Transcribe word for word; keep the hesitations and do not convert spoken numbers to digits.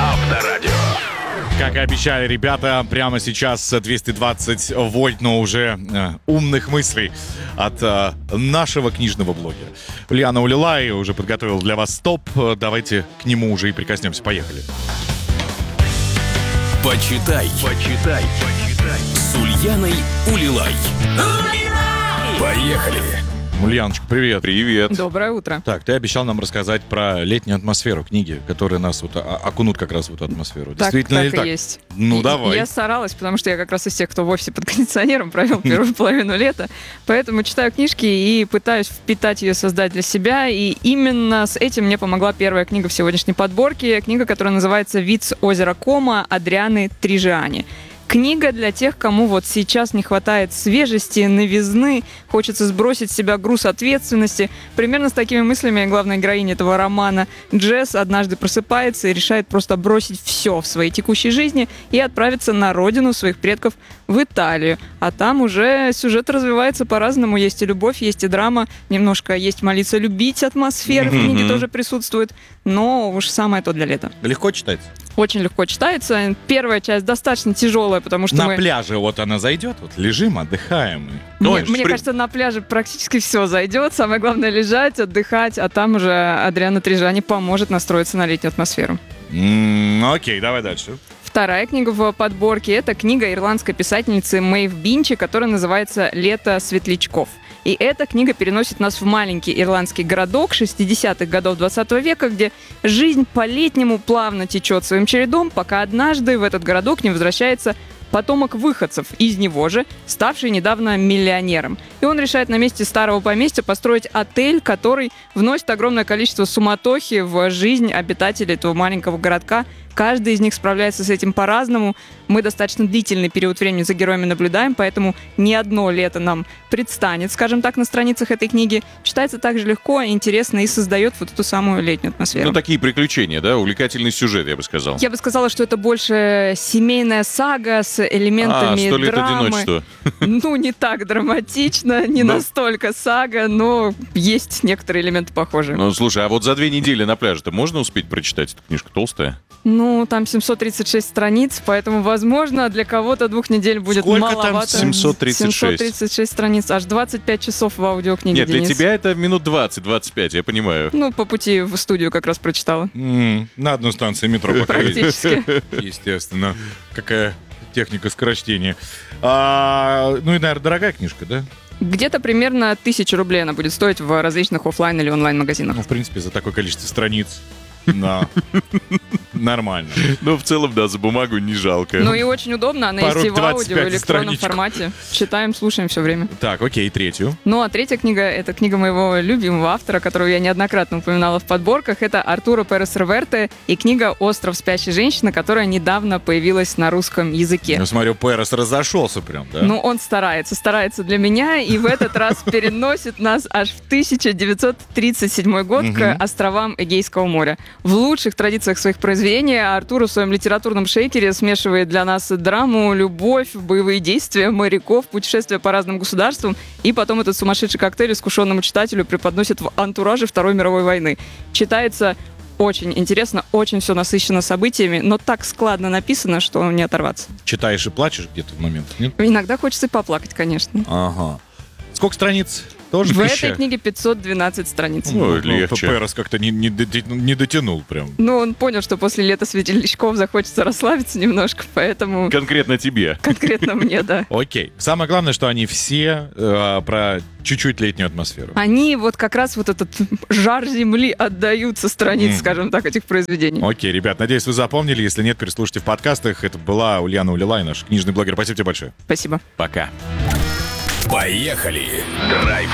Авторадио. Как и обещали ребята, прямо сейчас двести двадцать вольт, но уже э, умных мыслей от э, нашего книжного блогера. Ульяна Улилай уже подготовил для вас топ. Давайте к нему уже и прикоснемся. Поехали. Почитай. Почитай. Почитай. С Ульяной Улилай. Поехали. Ульяночка, привет. Привет. Доброе утро. Так, ты обещал нам рассказать про летнюю атмосферу книги, которые нас вот а- окунут как раз в эту атмосферу. Так, Действительно так ли и так? есть. Ну, И- давай. Я старалась, потому что я как раз из тех, кто в офисе под кондиционером провел первую половину лета. Поэтому читаю книжки и пытаюсь впитать ее, создать для себя. И именно с этим мне помогла первая книга в сегодняшней подборке. Книга, которая называется «Вид с озера Кома» Адрианы Трижиани. Книга для тех, кому вот сейчас не хватает свежести, новизны, хочется сбросить с себя груз ответственности. Примерно с такими мыслями главная героиня этого романа Джесс однажды просыпается и решает просто бросить все в своей текущей жизни и отправиться на родину своих предков в Италию. А там уже сюжет развивается по-разному. Есть и любовь, есть и драма. Немножко есть молиться любить, атмосфера в книге тоже присутствует. Но уж самое то для лета. Легко читается? Очень легко читается. Первая часть достаточно тяжелая, потому что На мы... пляже вот она зайдет, вот лежим, отдыхаем. Мне, Ой, мне при- кажется, на пляже практически все зайдет. Самое главное лежать, отдыхать, а там уже Адриана Трижиани поможет настроиться на летнюю атмосферу. М, Окей, давай дальше. Вторая книга в подборке — это книга ирландской писательницы Мэйв Бинчи, которая называется «Лето светлячков». И эта книга переносит нас в маленький ирландский городок шестидесятых годов двадцатого века, где жизнь по-летнему плавно течет своим чередом, пока однажды в этот городок не возвращается потомок выходцев из него же, ставший недавно миллионером. И он решает на месте старого поместья построить отель, который вносит огромное количество суматохи в жизнь обитателей этого маленького городка. Каждый из них справляется с этим по-разному. Мы достаточно длительный период времени за героями наблюдаем, поэтому не одно лето нам предстанет, скажем так, на страницах этой книги. Читается также легко, интересно и создает вот эту самую летнюю атмосферу. Ну, такие приключения, да? Увлекательный сюжет, я бы сказал. Я бы сказала, что это больше семейная сага с элементами А, «Сто лет драмы. одиночества». Ну, не так драматично, не Но- настолько сага, но есть некоторые элементы похожие. Ну, слушай, а вот за две недели на пляже-то можно успеть прочитать эту книжку? Толстая? Ну, там семьсот тридцать шесть страниц, поэтому, возможно, для кого-то двух недель будет Сколько там? маловато. семьсот тридцать шесть. семьсот тридцать шесть страниц, аж двадцать пять часов в аудиокниге, Нет, для Денис. тебя это минут двадцать-двадцать пять, я понимаю. Ну, по пути в студию как раз прочитала. М, На одну станцию метро пока едешь. Практически. Естественно. Какая техника скорочтения. А, ну и, наверное, дорогая книжка, да? Где-то примерно тысячу рублей она будет стоить в различных офлайн или онлайн-магазинах. Ну, в принципе, за такое количество страниц. Да. Нормально. Ну, в целом, да, за бумагу не жалко. Ну и очень удобно, она Пару есть и в двадцать аудио, пять в электронном страничек. формате. Читаем, слушаем все время. Так, окей, третью. Ну а третья книга — это книга моего любимого автора, которую я неоднократно упоминала в подборках. Это Артуро Перес Реверте и книга «Остров спящей женщины», которая недавно появилась на русском языке. Ну, смотрю, Перес разошелся прям, да? Ну, он старается, старается для меня, и в этот раз переносит нас аж в тысяча девятьсот тридцать седьмой год к островам Эгейского моря. В лучших традициях своих произведений Артур в своем литературном шейкере смешивает для нас драму, любовь, боевые действия, моряков, путешествия по разным государствам, и потом этот сумасшедший коктейль искушенному читателю преподносит в антураже Второй мировой войны. Читается очень интересно, очень все насыщено событиями, но так складно написано, что не оторваться. Читаешь и плачешь где-то в момент, нет? Иногда хочется и поплакать, конечно. Ага. Сколько страниц? Тоже В тысяча? этой книге пятьсот двенадцать страниц. Ну, легче. Перес как-то не, не доти- не дотянул прям. Ну, он понял, что после лета светлячков захочется расслабиться немножко, поэтому Конкретно тебе. конкретно мне, да. Окей. Самое главное, что они все э, про чуть-чуть летнюю атмосферу. Они вот как раз вот этот жар земли отдают со страниц, Мгм. скажем так, этих произведений. Окей, ребят, надеюсь, вы запомнили. Если нет, переслушайте в подкастах. Это была Ульяна Улилай, наш книжный блогер. Спасибо тебе большое. Спасибо. Пока. Поехали. Драйв